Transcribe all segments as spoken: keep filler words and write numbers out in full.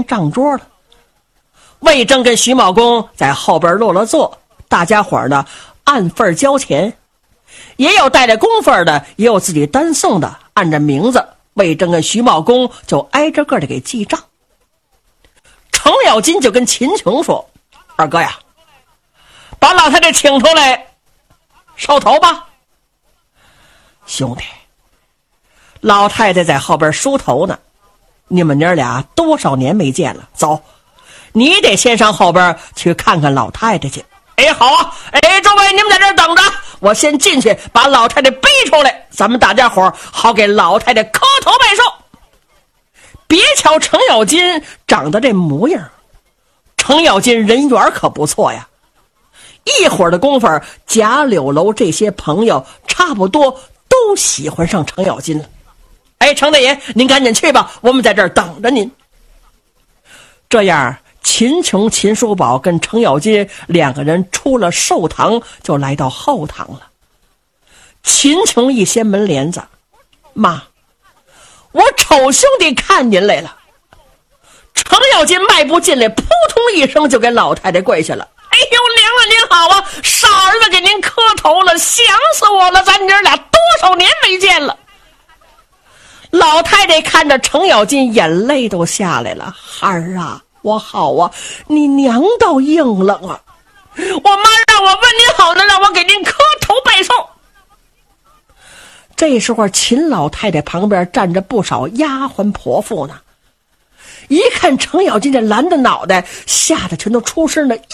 成账桌了。魏征跟徐茂公在后边落了座，大家伙呢按份交钱，也有带着工分的，也有自己单送的，按着名字，魏征跟徐茂公就挨着个的给记账。程咬金就跟秦琼说：“二哥呀，把老太太请出来收头吧。”兄弟，老太太在后边梳头呢，你们娘俩多少年没见了，走，你得先上后边去看看老太太去。哎，好啊，哎，诸位你们在这儿等着，我先进去把老太太背出来，咱们大家伙好给老太太磕头拜寿。别瞧程咬金长得这模样，程咬金人缘可不错呀。一会儿的功夫，贾柳楼这些朋友差不多都喜欢上程咬金了。哎，程大爷，您赶紧去吧，我们在这儿等着您。这样，秦琼、秦叔宝跟程咬金两个人出了寿堂，就来到后堂了。秦琼一掀门帘子：“妈，我丑兄弟看您来了。”程咬金迈步进来，扑通一声就给老太太跪下了。“哎呦，娘啊，您好啊，傻儿子给您磕头了，想死我了，咱娘俩多少年没见了。”老太太看着程咬金，眼泪都下来了。“孩儿啊，我好啊，你娘倒硬朗啊，我妈让我问您好呢，让我给您磕头拜寿。”这时候秦老太太旁边站着不少丫鬟婆妇呢，一看程咬金这蓝的脑袋，吓得全都出声了。哟，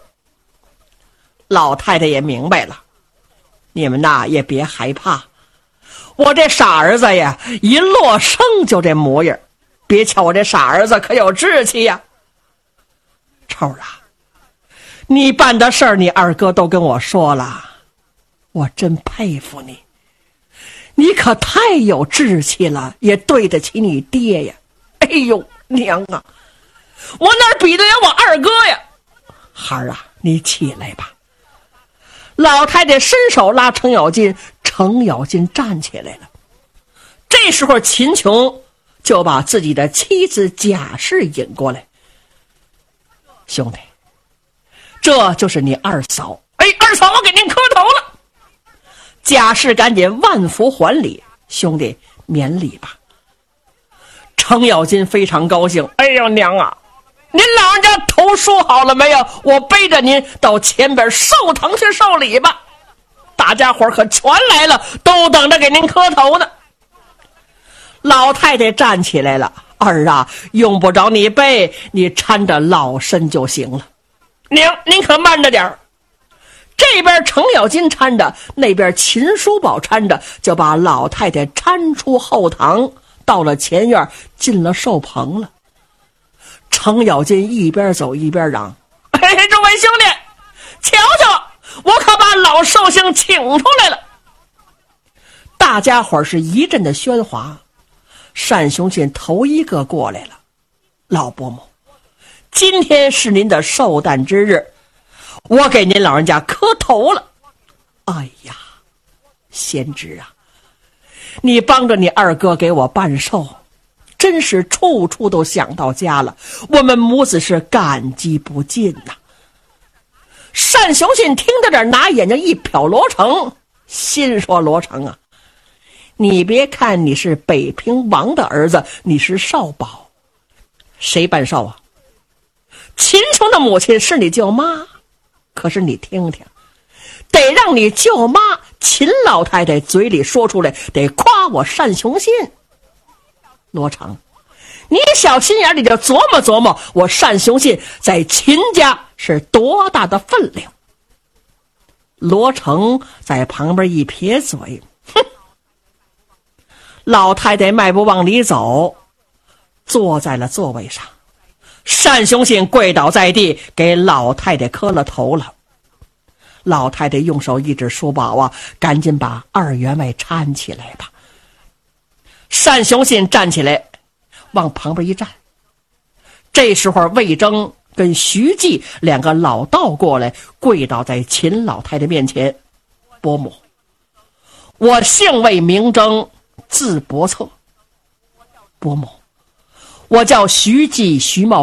老太太也明白了，你们呐也别害怕，我这傻儿子呀一落生就这模样，别瞧我这傻儿子可有志气呀。臭啊，你办的事儿你二哥都跟我说了，我真佩服你，你可太有志气了，也对得起你爹呀。哎呦娘啊，我哪比得了我二哥呀。孩儿啊，你起来吧。老太太伸手拉程咬金，程咬金站起来了。这时候秦琼就把自己的妻子贾氏引过来：“兄弟，这就是你二嫂。”“哎，二嫂，我给您磕头了。”贾氏赶紧万福还礼：“兄弟免礼吧。”程咬金非常高兴：“哎呦娘啊，您老人家头梳好了没有？我背着您到前边寿堂去受礼吧。大家伙可全来了，都等着给您磕头呢。”老太太站起来了：“儿啊，用不着你背，你搀着老身就行了。娘，您可慢着点儿。”这边程咬金搀着，那边秦叔宝搀着，就把老太太搀出后堂，到了前院，进了寿棚了。程咬金一边走一边嚷：“哎，诸位兄弟，瞧瞧，我可把老寿星请出来了。”大家伙是一阵的喧哗。单雄信头一个过来了：“老伯母，今天是您的寿诞之日，我给您老人家磕头了。”“哎呀，贤侄啊，你帮着你二哥给我办寿，真是处处都想到家了，我们母子是感激不尽呐。”单雄信听到这儿，拿眼睛一瞟罗成，心说：“罗成啊，你别看你是北平王的儿子，你是少保，谁办寿啊？秦琼的母亲是你舅妈，可是你听听，得让你舅妈秦老太太嘴里说出来，得夸我单雄信。罗成，你小心眼里就琢磨琢磨，我单雄信在秦家是多大的分量。”罗成在旁边一撇嘴：“哼！”老太太迈步往里走，坐在了座位上。单雄信跪倒在地，给老太太磕了头了。老太太用手一指书包啊，赶紧把二员外搀起来吧。单雄信站起来，往旁边一站。这时候魏征跟徐继两个老道过来，跪倒在秦老太太面前：“伯母，我姓魏名征，字伯策。伯母，我叫徐继徐茂